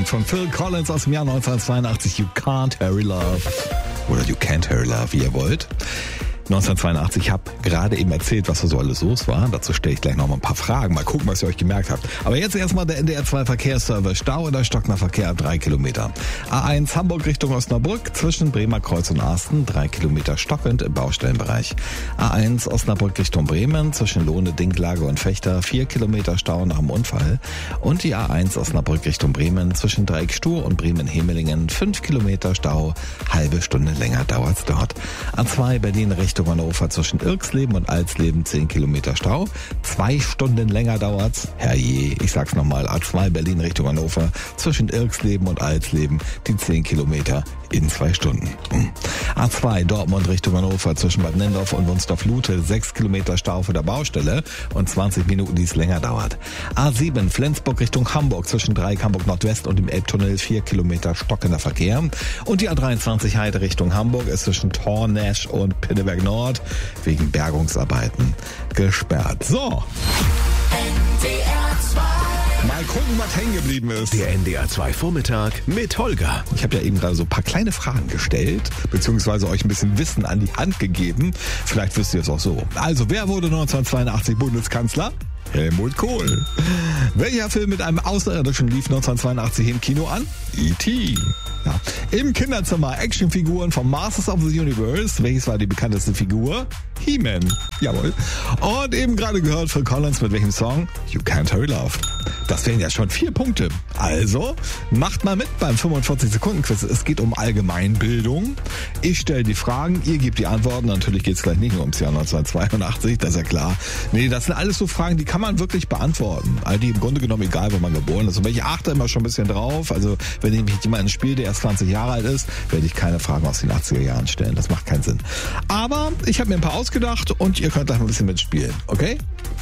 von Phil Collins aus dem Jahr 1982, You Can't Hurry Love. Oder You Can't Hurry Love, wie ihr wollt. 1982, ich habe gerade eben erzählt, was da so alles los war. Dazu stelle ich gleich noch mal ein paar Fragen. Mal gucken, was ihr euch gemerkt habt. Aber jetzt erstmal der NDR 2 Verkehrsservice. Stau oder stockender Verkehr ab 3 Kilometer. A1 Hamburg Richtung Osnabrück zwischen Bremer Kreuz und Arsten 3 Kilometer stockend im Baustellenbereich. A1 Osnabrück Richtung Bremen zwischen Lohne, Dinklage und Fechter 4 Kilometer Stau nach dem Unfall. Und die A1 Osnabrück Richtung Bremen zwischen Dreieck Stur und Bremen-Hemelingen 5 Kilometer Stau. Halbe Stunde länger dauert's dort. A2 Berlin Richtung Hannover zwischen Irksleben und Alsleben 10 Kilometer Stau. 2 Stunden länger dauert's. Herrje, ich sag's nochmal. A2 Berlin Richtung Hannover zwischen Irksleben und Alsleben die 10 Kilometer in 2 Stunden. A2 Dortmund Richtung Hannover zwischen Bad Nendorf und Wunstorf-Lute 6 Kilometer Stau vor der Baustelle und 20 Minuten, die es länger dauert. A7 Flensburg Richtung Hamburg zwischen Dreieck Hamburg Nordwest und dem Elbtunnel 4 Kilometer stockender Verkehr. Und die A23 Heide Richtung Hamburg ist zwischen Tornesch und Pinneberg Nord wegen Bergungsarbeiten gesperrt. So. Mal gucken, was hängen geblieben ist. Der NDR 2 Vormittag mit Holger. Ich habe ja eben gerade so ein paar kleine Fragen gestellt, beziehungsweise euch ein bisschen Wissen an die Hand gegeben. Vielleicht wisst ihr es auch so. Also, wer wurde 1982 Bundeskanzler? Helmut Kohl. Welcher Film mit einem Außerirdischen lief 1982 im Kino an? E.T. Ja. Im Kinderzimmer Actionfiguren vom Masters of the Universe. Welches war die bekannteste Figur? He-Man. Jawohl. Und eben gerade gehört Phil Collins mit welchem Song? You Can't Hurry Love. Das wären ja schon 4 Punkte. Also, macht mal mit beim 45-Sekunden-Quiz. Es geht um Allgemeinbildung. Ich stelle die Fragen, ihr gebt die Antworten. Natürlich geht es gleich nicht nur ums Jahr 1982, das ist ja klar. Nee, das sind alles so Fragen, die kann man wirklich beantworten. All die im Grunde genommen egal, wo man geboren ist. Und ich achte immer schon ein bisschen drauf. Also, wenn ich mich jemanden spiele, der erst 20 Jahre alt ist, werde ich keine Fragen aus den 80er Jahren stellen. Das macht keinen Sinn. Aber ich habe mir ein paar ausgedacht und ihr könnt gleich mal ein bisschen mitspielen. Okay?